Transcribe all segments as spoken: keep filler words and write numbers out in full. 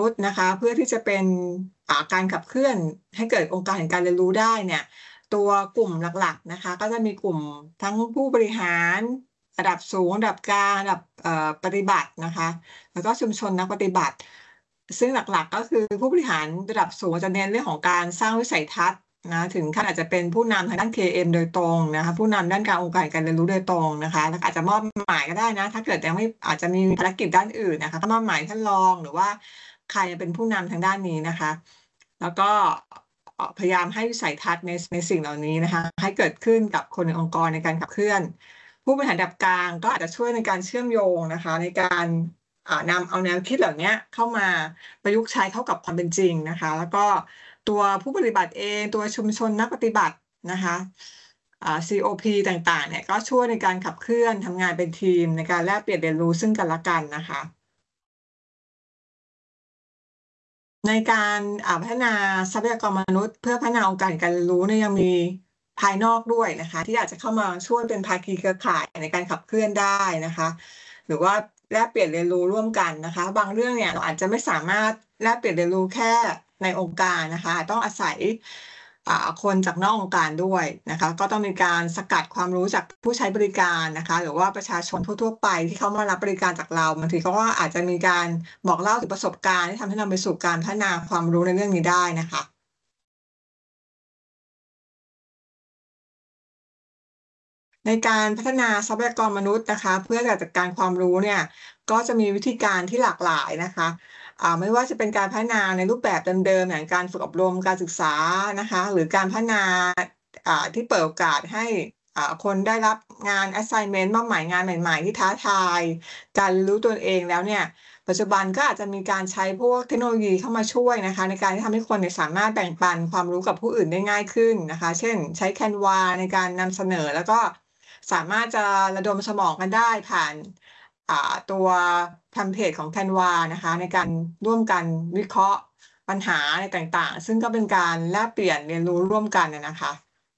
นุษย์นะคะ เพื่อที่จะเป็น อ่า การขับเคลื่อนให้เกิดองค์การแห่งการเรียนรู้ได้เนี่ย ตัวกลุ่มหลัก ๆ นะคะ ก็จะมีกลุ่มทั้งผู้บริหารระดับสูง ระดับกลาง ระดับ เอ่อ ปฏิบัตินะคะ แล้วก็ชุมชนนักปฏิบัติ ซึ่งหลัก ๆ ก็คือผู้บริหารระดับสูงจะเน้นเรื่องของการสร้างวิสัยทัศน์นะ ถึงขั้นอาจจะเป็นผู้นำทางด้าน เค เอ็ม โดยตรงนะคะ ผู้นำด้านการองค์การแห่งการเรียนรู้โดยตรงนะคะ แล้วก็อาจจะมอบหมายก็ได้นะ ถ้าเกิดยังไม่ อาจจะมีภารกิจด้านอื่นนะคะ ก็มอบหมายท่านรอง หรือว่าใครเป็นผู้นำทางด้านนี้นะคะ แล้วก็ เอ่อ พยายามให้วิสัยทัศน์ใน ในสิ่งเหล่านี้นะคะ ให้เกิดขึ้นกับคนในองค์กรในการขับเคลื่อน ผู้บริหารระดับกลางก็อาจจะช่วยในการเชื่อมโยงนะคะ ในการ อ่า นำเอาแนวคิดเหล่าเนี้ยเข้ามาประยุกต์ใช้เข้ากับความเป็นจริงนะคะ แล้วก็ตัวผู้ปฏิบัติเอง ตัวชุมชนนักปฏิบัตินะคะ อ่า ซี โอ พี ต่าง ๆ เนี่ย ก็ช่วยในการขับเคลื่อนทำงานเป็นทีมในการแลกเปลี่ยนเรียนรู้ซึ่งกันและกันนะคะ ในการ อ่า พัฒนาทรัพยากรมนุษย์ เพื่อพัฒนาองค์การแห่งการเรียนรู้เนี่ย ยังมีภายนอกด้วยนะคะ ที่อาจจะเข้ามาช่วยเป็นภาคีเครือข่ายในการขับเคลื่อนได้นะคะ หรือว่าแลกเปลี่ยนเรียนรู้ร่วมกันนะคะ บางเรื่องเนี่ยเราอาจจะไม่สามารถแลกเปลี่ยนเรียนรู้แค่ในองค์การนะคะ ต้องอาศัย อ่า คนจากนอกองค์การด้วยนะคะ ก็ต้องมีการสกัดความรู้จากผู้ใช้บริการนะคะ หรือว่าประชาชนทั่ว ๆ ไปที่เขามารับบริการจากเรา บางทีเขาก็อาจจะมีการบอกเล่าถึงประสบการณ์ที่ทำให้นำไปสู่การพัฒนาความรู้ในเรื่องนี้ได้นะคะ ในการพัฒนาทรัพยากรมนุษย์นะคะ เพื่อการจัดการความรู้เนี่ย ก็จะมีวิธีการที่หลากหลายนะคะ อ่า ไม่ว่าจะเป็นการพัฒนาในรูปแบบเดิม ๆ อย่างการฝึกอบรมการศึกษานะคะ หรือการพัฒนา อ่า ที่เปิดโอกาสให้ อ่า คนได้รับงาน assignment มอบหมายงานใหม่ ๆ ที่ท้าทาย การเรียนรู้ตนเองแล้วเนี่ย ปัจจุบันก็อาจจะมีการใช้พวกเทคโนโลยีเข้ามาช่วยนะคะ ในการที่ทำให้คนเนี่ยสามารถแบ่งปันความรู้กับผู้อื่นได้ง่ายขึ้นนะคะ เช่น ใช้ Canva ในการนำเสนอ แล้วก็สามารถจะระดมสมองกันได้ผ่าน อ่า ตัวเทมเพลตของ Canva นะคะ ในการร่วมกันวิเคราะห์ปัญหาอะไรต่าง ๆ ซึ่งก็เป็นการแลกเปลี่ยนเรียนรู้ร่วมกันอะนะคะ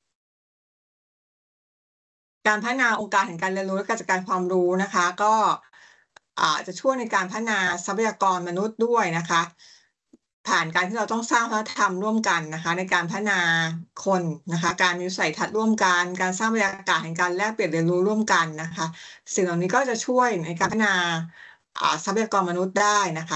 การพัฒนาองค์การแห่งการเรียนรู้และการจัดการความรู้นะคะ ก็ อ่า จะช่วยในการพัฒนาทรัพยากรมนุษย์ด้วยนะคะ ผ่านการที่เราต้องสร้างวัฒนธรรมร่วมกันนะคะ ในการพัฒนาคนนะคะ การมีวิสัยทัศน์ร่วมกัน การสร้างบรรยากาศแห่งการแลกเปลี่ยนเรียนรู้ร่วมกันนะคะ สิ่งเหล่านี้ก็จะช่วยในการพัฒนา อ่า ทรัพยากรมนุษย์ได้นะคะ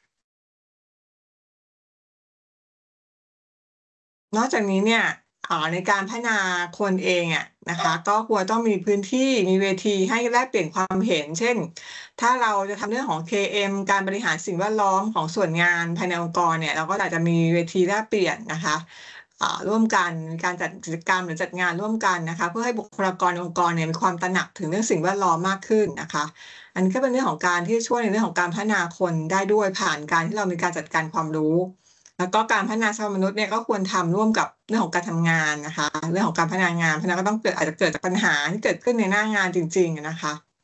นอกจากนี้เนี่ย อ่า ในการพัฒนาคนเองอะนะคะ ก็ควรต้องมีพื้นที่ มีเวทีให้แลกเปลี่ยนความเห็น เช่น ถ้าเราจะทำเรื่องของ เค เอ็ม การบริหารสิ่งแวดล้อมของส่วนงานภายในองค์กรเนี่ย เราก็อาจจะมีเวทีแลกเปลี่ยนนะคะ อ่า ร่วมกัน มีการจัดกิจกรรมหรือจัดงานร่วมกันนะคะ เพื่อให้บุคลากรในองค์กรเนี่ยมีความตระหนักถึงเรื่องสิ่งแวดล้อมมากขึ้นนะคะ อันนี้ก็เป็นเรื่องของการที่จะช่วยในเรื่องของการพัฒนาคนได้ด้วย ผ่านการที่เรามีการจัดการความรู้ แล้วก็การพัฒนาทรัพยากรมนุษย์เนี่ย ก็ควรทำร่วมกับเรื่องของการทำงานนะคะ เรื่องของการพัฒนางาน เพราะฉะนั้นก็ต้องเกิด อาจจะเกิดจากปัญหาที่เกิดขึ้นในหน้างานจริง ๆ อะนะคะ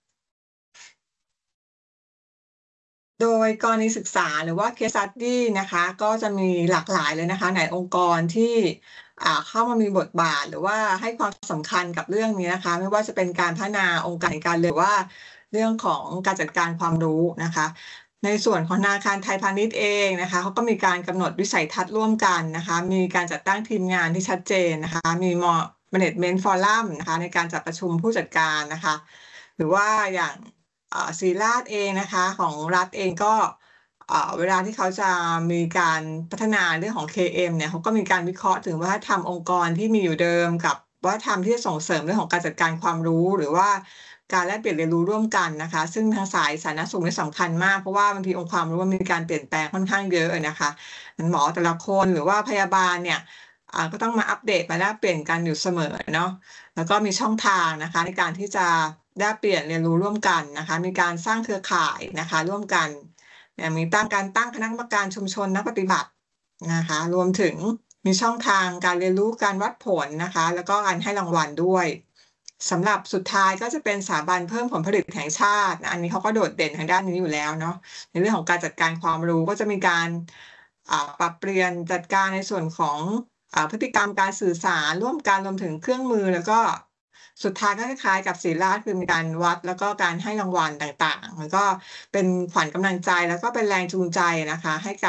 โดยกรณีศึกษา หรือว่า Case Study นะคะ ก็จะมีหลากหลายเลยนะคะ หลายองค์กรที่ อ่า เข้ามามีบทบาท หรือว่าให้ความสำคัญกับเรื่องนี้นะคะ ไม่ว่าจะเป็นการพัฒนาองค์การแห่งการ หรือว่าเรื่องของการจัดการความรู้นะคะ ในส่วนของธนาคารไทยพาณิชย์เองนะคะ เขาก็มีการกำหนดวิสัยทัศน์ร่วมกันนะคะ มีการจัดตั้งทีมงานที่ชัดเจนนะคะ มีมอ Management Forum นะคะ ในการจัดประชุมผู้จัดการนะคะ หรือว่าอย่าง อ่า ศิริราชเองนะคะ ของรัฐเองก็ อ่า เวลาที่เขาจะมีการพัฒนาเรื่องของ เค เอ็ม เนี่ย เขาก็มีการวิเคราะห์ถึงวัฒนธรรมองค์กรที่มีอยู่เดิม กับวัฒนธรรมที่จะส่งเสริมเรื่องของการจัดการความรู้ หรือว่าการแลกเปลี่ยนเรียนรู้ร่วมกันนะคะ ซึ่งทางสายสาธารณสุขเนี่ยสำคัญมาก เพราะว่าบางทีองค์ความรู้มันมีการเปลี่ยนแปลงค่อนข้างเยอะอะนะคะ หมอแต่ละคน หรือว่าพยาบาลเนี่ย อ่า ก็ต้องมาอัปเดต มาแลกเปลี่ยนกันอยู่เสมอเนาะ แล้วก็มีช่องทางนะคะในการที่จะแลกเปลี่ยนเรียนรู้ร่วมกันนะคะ มีการสร้างเครือข่ายนะคะร่วมกัน อย่างมีตั้ง การตั้งคณะกรรมการชุมชนนักปฏิบัตินะคะ รวมถึงมีช่องทางการเรียนรู้ การวัดผลนะคะ แล้วก็การให้รางวัลด้วย สำหรับสุดท้ายก็จะเป็นสถาบันเพิ่มผลผลิตแห่งชาติ อันนี้เขาก็โดดเด่นทางด้านนี้อยู่แล้วเนาะ ในเรื่องของการจัดการความรู้ ก็จะมีการ อ่า ปรับเปลี่ยนจัดการในส่วนของ อ่า พฤติกรรมการสื่อสารร่วมกัน รวมถึงเครื่องมือ แล้วก็สุดท้ายก็คล้าย ๆ กับศิริราช คือมีการวัด แล้วก็การให้รางวัลต่าง ๆ มันก็เป็นขวัญกำลังใจ แล้วก็เป็นแรงจูงใจนะคะให้กับ